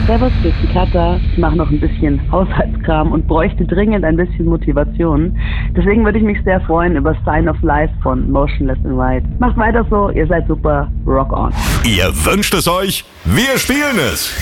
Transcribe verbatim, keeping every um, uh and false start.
Servus, hier ist die Katja. Ich mache noch ein bisschen Haushaltskram und bräuchte dringend ein bisschen Motivation. Deswegen würde ich mich sehr freuen über Sign of Life von Motionless in White. Macht weiter so, ihr seid super, rock on. Ihr wünscht es euch, wir spielen es.